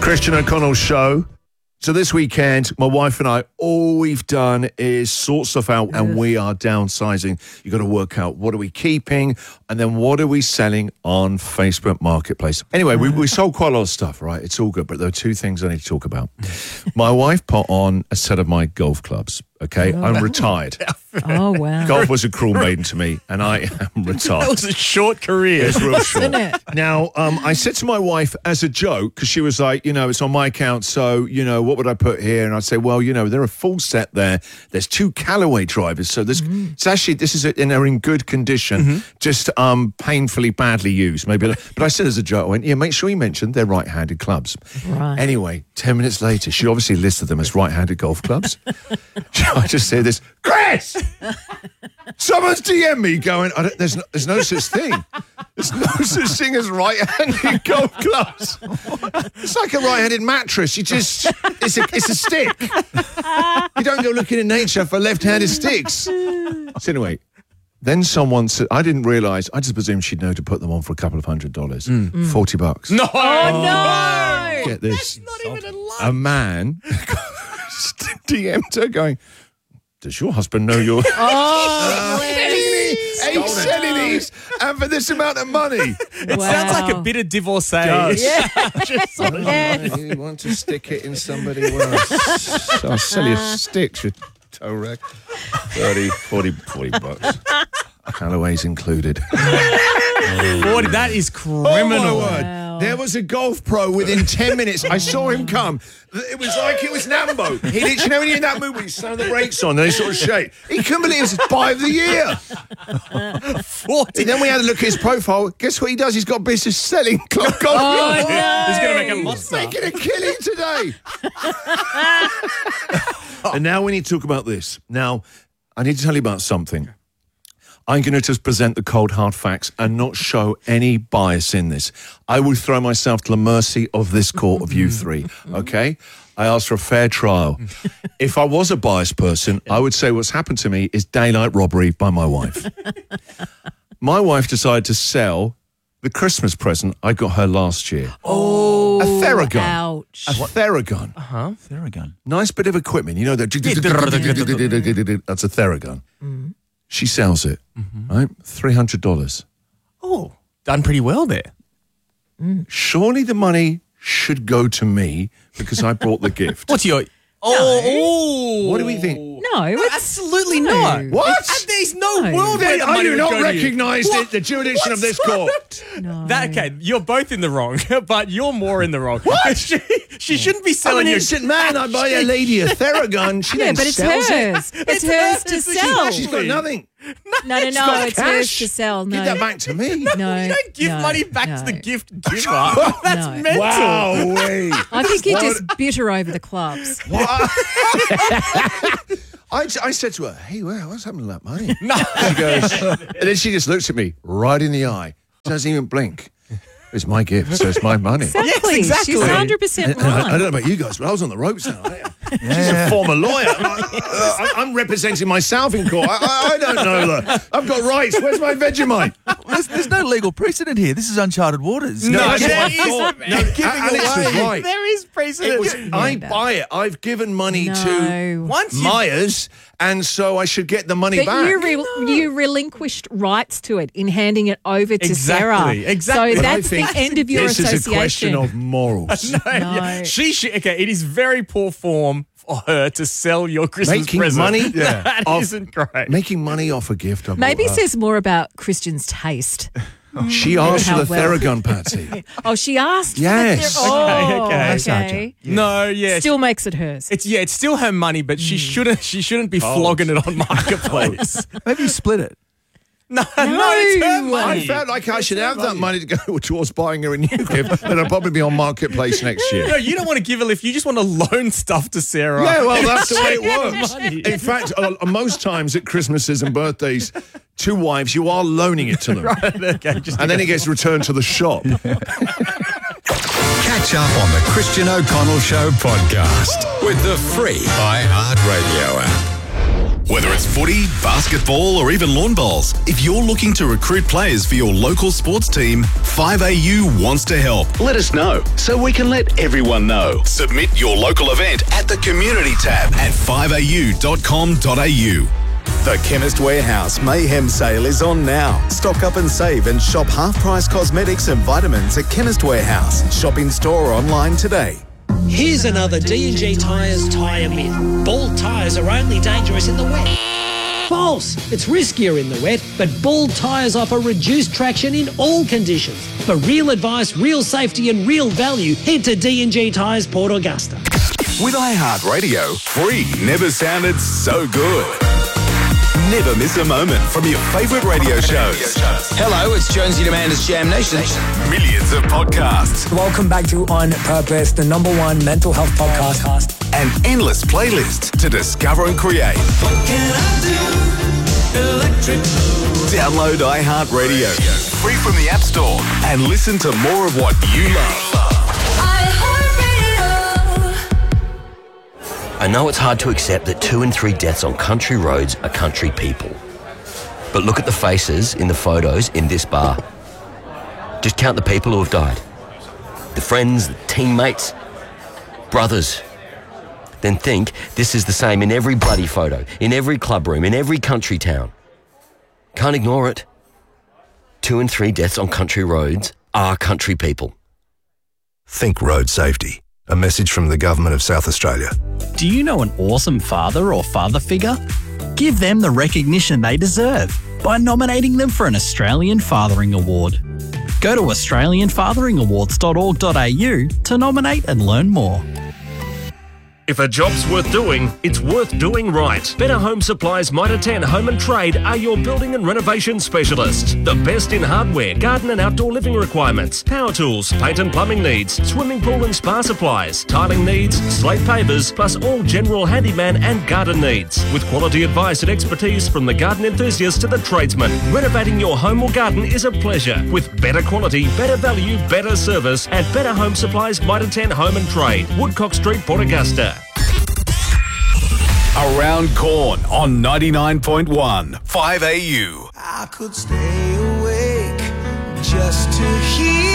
Christian O'Connell Show. So this weekend, my wife and I, all we've done is sort stuff out and we are downsizing. You've got to work out what are we keeping and then what are we selling on Facebook Marketplace. Anyway, we sold quite a lot of stuff, right? It's all good, but there are two things I need to talk about. My wife put on a set of my golf clubs, okay? I'm retired. Oh, wow. Golf was a cruel maiden to me and I am retired. That was a short career. It's real short. Isn't it? Now, I said to my wife as a joke, because she was like, it's on my account, so, what would I put here? And I'd say, well, they're a full set there. There's 2 Callaway drivers, so this they're in good condition, just painfully badly used, maybe. But I said as a joke, I went, make sure you mention they're right-handed clubs. Right. Anyway, 10 minutes later, she obviously listed them as right-handed golf clubs. I just said this, Chris! Someone's DM me going, there's no such thing. There's no such thing as right-handed golf clubs. It's like a right-handed mattress. It's a stick. You don't go looking in nature for left-handed sticks. So anyway, then someone said, I didn't realise, I just presumed she'd know to put them on for a couple of $100. $40. No! Oh, no! Get this. That's not even a lot. A man DM'd her going, does your husband know you're... He's selling these and for this amount of money. It sounds like a bit of divorcee. Yeah. You want to stick it in somebody else. I'll sell you sticks, you toe rag. 30, 40 bucks. Callaway's included. 40, that is criminal. Oh, my word. Wow. There was a golf pro within 10 minutes. I saw him come. It was like it was Nambo. He literally, when you're in that mood, when you slam the brakes on, and they sort of shake. He couldn't believe it was buy of the year. 40. And then we had a look at his profile. Guess what he does? He's got business selling golf clubs. Oh, no. He's going to make a He's monster. making a killing today. And now we need to talk about this. Now, I need to tell you about something. I'm going to just present the cold, hard facts and not show any bias in this. I will throw myself to the mercy of this court of you three, okay? I asked for a fair trial. If I was a biased person, I would say what's happened to me is daylight robbery by my wife. My wife decided to sell the Christmas present I got her last year. Oh, A Theragun. Ouch. A Theragun. Theragun. Nice bit of equipment. You know, that's a Theragun. She sells it, right? $300. Oh, done pretty well there. Surely the money should go to me because I brought the gift. What's your... Oh, What do we think? No, it's absolutely not. What? There's no No. world where the I money do would not go to you. recognise the jurisdiction of this court. no. Okay, you're both in the wrong, but you're more in the wrong. What? She shouldn't be I'm selling an you. innocent man. I buy a lady a Theragun. She Yeah, then but it's sells hers. it. It's hers to sell. She's got nothing. No, She's got it's hers cash. to sell. No. Give that back to me. No. You don't give no, money back no. to the gift giver. That's No. mental. Wow, wait. I think you're just bitter over the clubs. I said to her, hey, what's happened to that money? No. She goes, and then she just looks at me right in the eye. Doesn't even blink. It's my gift, so it's my money. Exactly. exactly. She's 100% And I right. don't know about you guys, but I was on the ropes now. She's a former lawyer. I'm representing myself in court. I don't know that. I've got rights. Where's my Vegemite? There's no legal precedent here. This is uncharted waters. No, that's there what I is- thought. No, Alex was right. There is precedent. I buy it. I've given money to No. Once you- Myers, and so I should get the money But back. you relinquished rights to it in handing it over to Sarah. Exactly. So But I that's the think end of your this association. is a question of morals. No. Okay, it is very poor form for her to sell your Christmas Making present. money That off- isn't great. Making money off a gift. I bought Maybe her. says more about Christian's taste. She asked How for the well. Theragun, Patsy. Oh, she asked. Yes. For the oh, Okay. okay. No, yeah. Still makes it hers. It's still her money, but she shouldn't be flogging it on Marketplace. Maybe you split it. No, it's her money. I felt like I should have that money to go towards buying her a new gift that will probably be on Marketplace next year. No, you don't want to give a lift. You just want to loan stuff to Sarah. Yeah, well, that's the way it Yeah, works. money. In fact, most times at Christmases and birthdays, to wives, you are loaning it to them. Okay, just And then it gets returned to the shop. Catch up on the Christian O'Connell Show podcast with the free iHeartRadio app. Whether it's footy, basketball or even lawn bowls, if you're looking to recruit players for your local sports team, 5AU wants to help. Let us know so we can let everyone know. Submit your local event at the Community tab at 5au.com.au. The Chemist Warehouse Mayhem Sale is on now. Stock up and save and shop half-price cosmetics and vitamins at Chemist Warehouse. Shop in store or online today. Here's another D&G Tyres tyre myth. Bald tyres are only dangerous in the wet. False. It's riskier in the wet, but bald tyres offer reduced traction in all conditions. For real advice, real safety and real value, head to D&G Tyres Port Augusta. With iHeartRadio, free never sounded so good. Never miss a moment from your favourite radio shows. Hello, it's Jonesy and Amanda's Jam Nation. Millions of podcasts. Welcome back to On Purpose, the #1 mental health podcast. And endless playlists to discover and create. What can I do? Electric Blue. Download iHeartRadio, free from the App Store, and listen to more of what you love. I know it's hard to accept that 2 in 3 deaths on country roads are country people. But look at the faces in the photos in this bar. Just count the people who have died. The friends, the teammates, brothers. Then think this is the same in every bloody photo, in every club room, in every country town. Can't ignore it. 2 in 3 deaths on country roads are country people. Think road safety. A message from the Government of South Australia. Do you know an awesome father or father figure? Give them the recognition they deserve by nominating them for an Australian Fathering Award. Go to australianfatheringawards.org.au to nominate and learn more. If a job's worth doing, it's worth doing right. Better Home Supplies Mitre 10 Home and Trade are your building and renovation specialists. The best in hardware, garden and outdoor living requirements, power tools, paint and plumbing needs, swimming pool and spa supplies, tiling needs, slate pavers, plus all general handyman and garden needs. With quality advice and expertise from the garden enthusiast to the tradesman, renovating your home or garden is a pleasure. With better quality, better value, better service at Better Home Supplies Mitre 10 Home and Trade, Woodcock Street, Port Augusta. Around Corn on 99.1 5AU. I could stay awake just to hear